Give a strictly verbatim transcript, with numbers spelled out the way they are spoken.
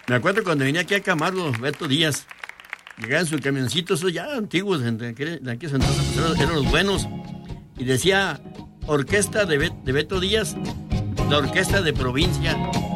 Me acuerdo cuando venía aquí a Camargo, Beto Díaz. Llegaban sus camioncitos, esos ya antiguos, de aquel- de aquellos entonces, pues, eran, eran los buenos. Y decía, orquesta de, Bet- de Beto Díaz, la orquesta de provincia.